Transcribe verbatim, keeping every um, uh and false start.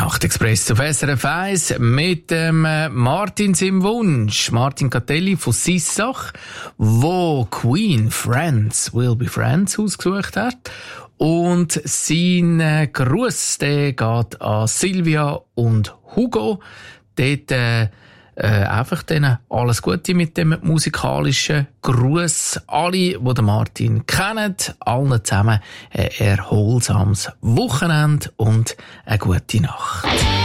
Nachtexpress auf S R F eins mit dem Martin seinem Wunsch. Martin Catelli von Sissach, wo Queen Friends Will Be Friends ausgesucht hat. Und sein Gruß, der geht an Silvia und Hugo. Dort äh, äh, einfach denen alles Gute mit dem musikalischen Gruß. Alle, die den Martin kennen, allen zusammen ein erholsames Wochenende und eine gute Nacht.